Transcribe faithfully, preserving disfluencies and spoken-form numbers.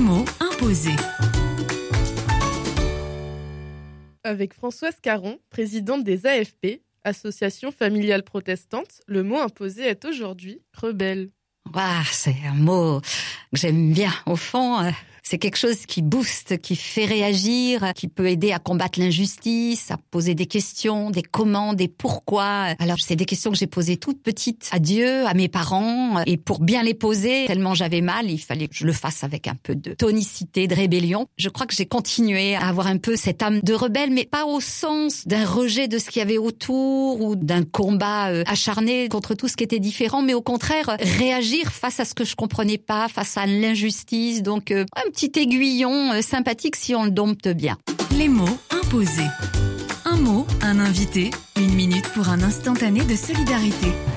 mots imposés. Avec Françoise Caron, présidente des A F P, Association familiale protestante, le mot imposé est aujourd'hui « rebelle ». Ah, c'est un mot que j'aime bien. Au fond, euh, c'est quelque chose qui booste, qui fait réagir, qui peut aider à combattre l'injustice, à poser des questions, des comment, des pourquoi. Alors, c'est des questions que j'ai posées toute petite à Dieu, à mes parents. Et pour bien les poser, tellement j'avais mal, il fallait que je le fasse avec un peu de tonicité, de rébellion. Je crois que j'ai continué à avoir un peu cette âme de rebelle, mais pas au sens d'un rejet de ce qu'il y avait autour ou d'un combat euh, acharné contre tout ce qui était différent, mais au contraire, réagir face à ce que je comprenais pas, face à l'injustice. Donc, euh, un petit aiguillon euh, sympathique si on le dompte bien. Les mots imposés. Un mot, un invité, une minute pour un instantané de solidarité.